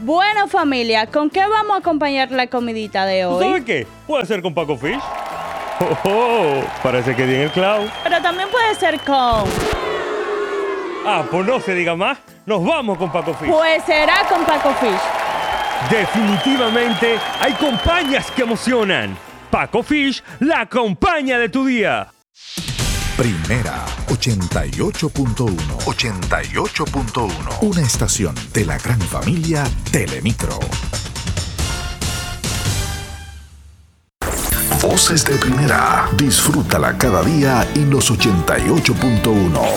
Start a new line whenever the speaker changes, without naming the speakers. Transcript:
Bueno, familia, ¿con qué vamos a acompañar la comidita de hoy?
¿Sabes qué? Puede ser con Paco Fish. Parece que di en el clavo.
Pero también puede ser con...
Pues no se diga más. Nos vamos con Paco Fish.
Pues será con Paco Fish.
Definitivamente hay compañías que emocionan. Paco Fish, la compañía de tu día.
Primera 88.1. 88.1. Una estación de la gran familia Telemicro. Voces de Primera. Disfrútala cada día en los 88.1.